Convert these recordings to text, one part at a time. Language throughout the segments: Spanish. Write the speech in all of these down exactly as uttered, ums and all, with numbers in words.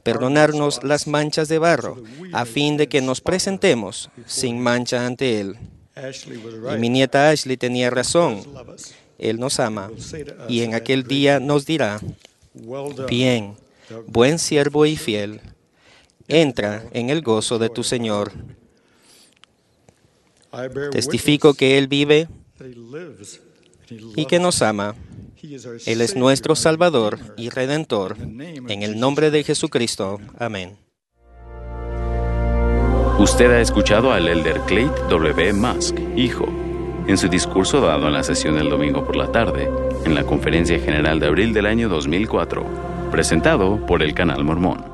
perdonarnos las manchas de barro, a fin de que nos presentemos sin mancha ante Él. Y mi nieta Ashley tenía razón. Él nos ama, y en aquel día nos dirá: bien, buen siervo y fiel, entra en el gozo de tu Señor. Testifico que Él vive y que nos ama. Él es nuestro Salvador y Redentor. En el nombre de Jesucristo. Amén. Usted ha escuchado al elder Clayton W. Musk, hijo, en su discurso dado en la sesión del domingo por la tarde, en la Conferencia General de abril del año dos mil cuatro, presentado por el Canal Mormón.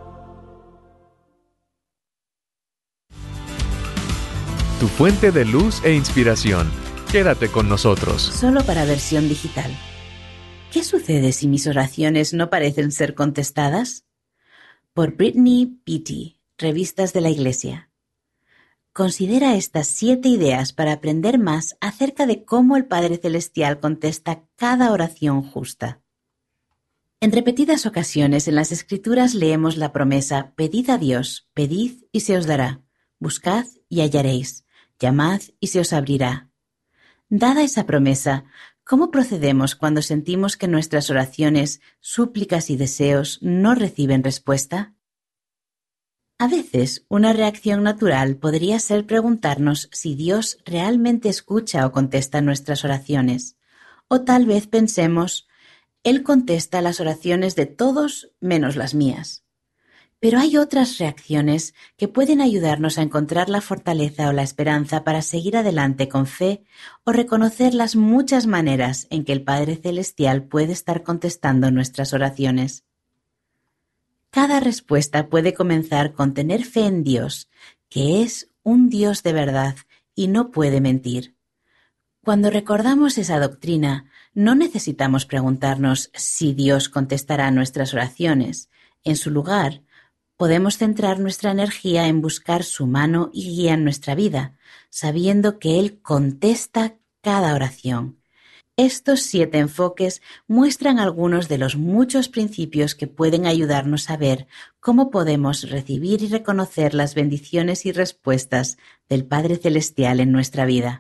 Tu fuente de luz e inspiración. Quédate con nosotros. Solo para versión digital. ¿Qué sucede si mis oraciones no parecen ser contestadas? Por Brittany Beattie, Revistas de la Iglesia. Considera estas siete ideas para aprender más acerca de cómo el Padre Celestial contesta cada oración justa. En repetidas ocasiones en las Escrituras leemos la promesa: pedid a Dios, pedid y se os dará, buscad y hallaréis, llamad y se os abrirá. Dada esa promesa, ¿cómo procedemos cuando sentimos que nuestras oraciones, súplicas y deseos no reciben respuesta? A veces, una reacción natural podría ser preguntarnos si Dios realmente escucha o contesta nuestras oraciones. O tal vez pensemos: Él contesta las oraciones de todos menos las mías. Pero hay otras reacciones que pueden ayudarnos a encontrar la fortaleza o la esperanza para seguir adelante con fe o reconocer las muchas maneras en que el Padre Celestial puede estar contestando nuestras oraciones. Cada respuesta puede comenzar con tener fe en Dios, que es un Dios de verdad y no puede mentir. Cuando recordamos esa doctrina, no necesitamos preguntarnos si Dios contestará nuestras oraciones. En su lugar, podemos centrar nuestra energía en buscar su mano y guía en nuestra vida, sabiendo que Él contesta cada oración. Estos siete enfoques muestran algunos de los muchos principios que pueden ayudarnos a ver cómo podemos recibir y reconocer las bendiciones y respuestas del Padre Celestial en nuestra vida.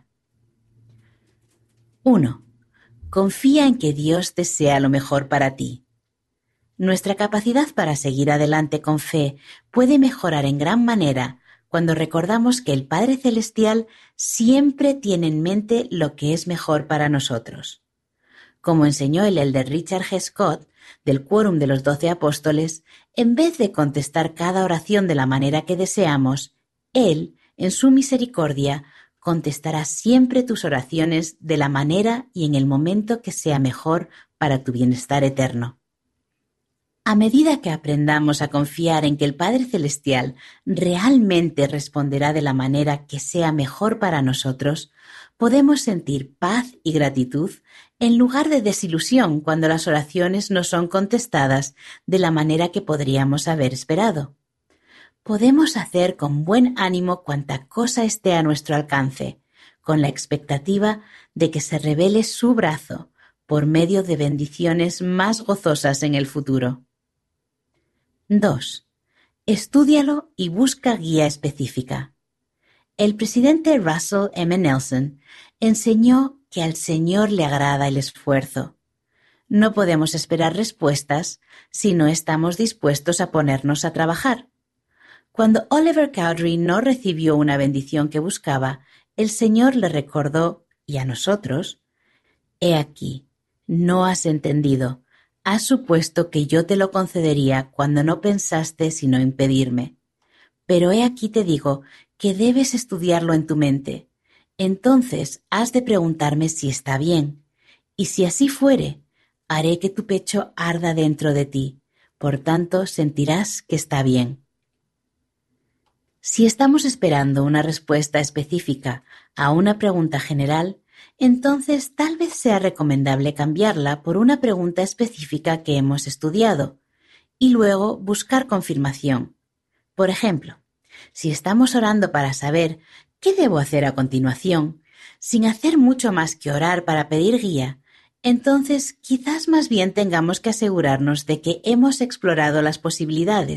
uno. Confía en que Dios desea lo mejor para ti. Nuestra capacidad para seguir adelante con fe puede mejorar en gran manera cuando recordamos que el Padre Celestial siempre tiene en mente lo que es mejor para nosotros. Como enseñó el elder Richard G. Scott, del Quórum de los Doce Apóstoles, en vez de contestar cada oración de la manera que deseamos, Él, en su misericordia, contestará siempre tus oraciones de la manera y en el momento que sea mejor para tu bienestar eterno. A medida que aprendamos a confiar en que el Padre Celestial realmente responderá de la manera que sea mejor para nosotros, podemos sentir paz y gratitud en lugar de desilusión cuando las oraciones no son contestadas de la manera que podríamos haber esperado. Podemos hacer con buen ánimo cuanta cosa esté a nuestro alcance, con la expectativa de que se revele su brazo por medio de bendiciones más gozosas en el futuro. dos. Estúdialo y busca guía específica. El presidente Russell M. Nelson enseñó que al Señor le agrada el esfuerzo. No podemos esperar respuestas si no estamos dispuestos a ponernos a trabajar. Cuando Oliver Cowdery no recibió una bendición que buscaba, el Señor le recordó, y a nosotros: «He aquí, no has entendido. Has supuesto que yo te lo concedería cuando no pensaste sino impedirme. Pero he aquí te digo que debes estudiarlo en tu mente. Entonces has de preguntarme si está bien. Y si así fuere, haré que tu pecho arda dentro de ti. Por tanto, sentirás que está bien». Si estamos esperando una respuesta específica a una pregunta general, entonces tal vez sea recomendable cambiarla por una pregunta específica que hemos estudiado y luego buscar confirmación. Por ejemplo, si estamos orando para saber qué debo hacer a continuación, sin hacer mucho más que orar para pedir guía, entonces quizás más bien tengamos que asegurarnos de que hemos explorado las posibilidades